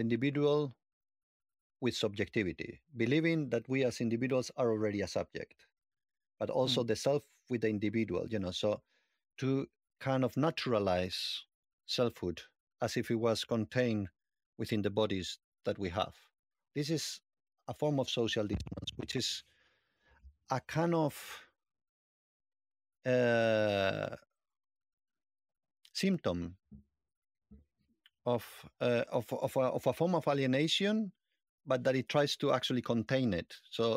individual with subjectivity, believing that we as individuals are already a subject, but also Mm. the self with the individual, so to kind of naturalize selfhood as if it was contained within the bodies that we have. This is a form of social dissonance, which is a kind of uh, symptom of a form of alienation, but that it tries to actually contain it.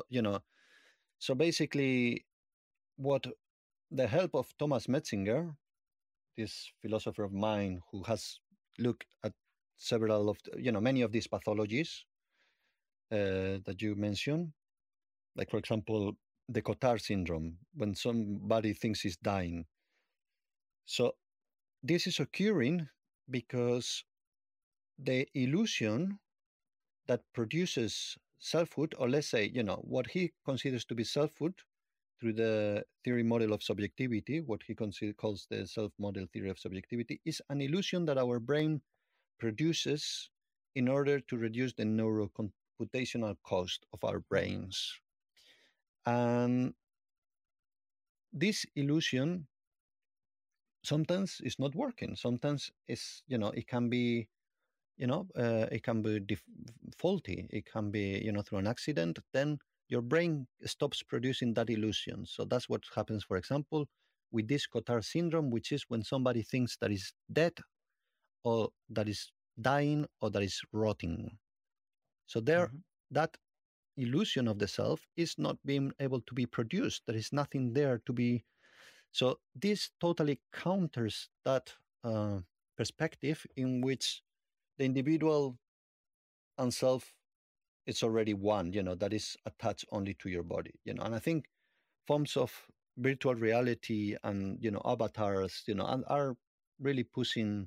So basically, what the help of Thomas Metzinger, this philosopher of mind who has looked at several of many of these pathologies that you mentioned, like for example the Cotard syndrome, when somebody thinks he's dying. So this is occurring because the illusion that produces selfhood, or let's say, what he considers to be selfhood through the theory model of subjectivity, what he calls the self model theory of subjectivity, is an illusion that our brain produces in order to reduce the neurocomputational cost of our Mm. brains. And this illusion sometimes is not working. Sometimes it can be, it can be faulty. It can be, through an accident. Then your brain stops producing that illusion. So that's what happens, for example, with this Cotard syndrome, which is when somebody thinks that is dead, or that is dying, or that is rotting. So there, Mhm. that illusion of the self is not being able to be produced. There is nothing there to be. So this totally counters that uh, perspective in which the individual and self, it's already one, that is attached only to your body, and I think forms of virtual reality and avatars, are really pushing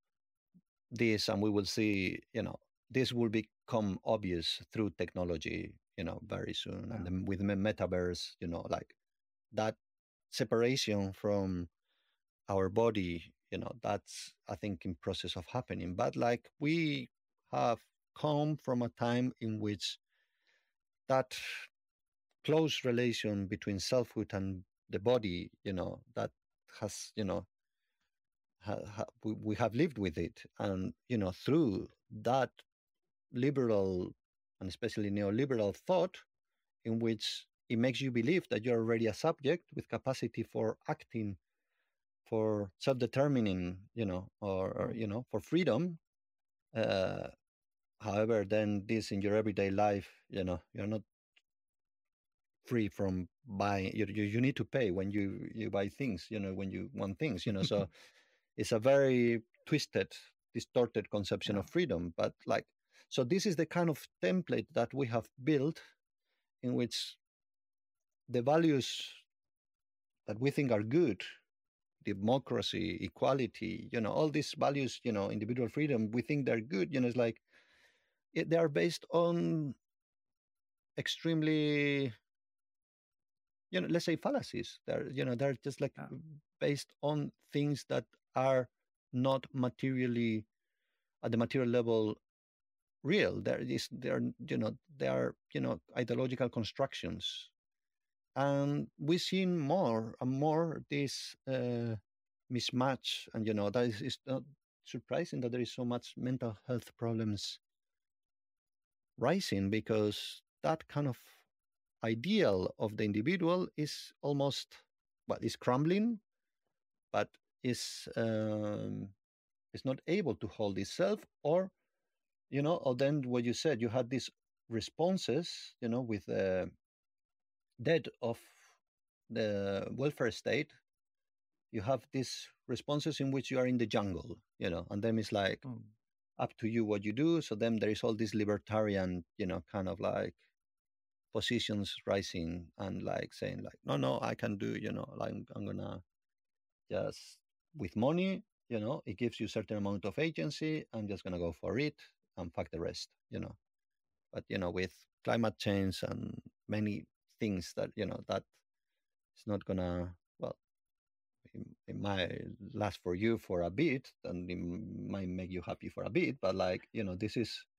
this, and we will see, this will become obvious through technology, very soon, and Yeah. then with metaverse, like that separation from our body, that's, I think, in process of happening. But like we have come from a time in which that close relation between selfhood and the body, that has, we have lived with it, and through that liberal and especially neoliberal thought, in which it makes you believe that you're already a subject with capacity for acting, for self-determining, or Mm. for freedom. uh, However, then this in your everyday life, you're not free from buying. You need to pay when you buy things, when you want things, so it's a very twisted, distorted conception Yeah. of freedom. But like, so this is the kind of template that we have built, in which the values that we think are good, democracy, equality, all these values, individual freedom, we think they're good. It's like they are based on extremely, let's say fallacies. They're just like Yeah. based on things that are not materially, at the material level, real. They are, ideological constructions. And we've seen more and more this mismatch. And that is, it's not surprising that there is so much mental health problems rising, because that kind of ideal of the individual is almost, well, is crumbling, but is not able to hold itself. Or then what you said, you had these responses, with the death of the welfare state. You have these responses in which you are in the jungle, and then it's like Mm. up to you what you do. So then there is all this libertarian, kind of like positions rising, and like saying like, no, no, I can do, like I'm gonna just, with money, it gives you a certain amount of agency. I'm just gonna go for it and fuck the rest. But with climate change and many things that, that it's not gonna, well, it might last for you for a bit, and it might make you happy for a bit, but like, this is